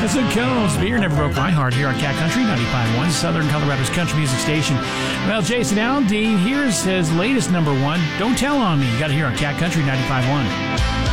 Melissa Combs, Beer Never Broke My Heart here on Cat Country 95.1, Southern Colorado's country music station. Well, Jason Aldean, here's his latest number one, Don't Tell on Me. You got to hear on Cat Country 95.1.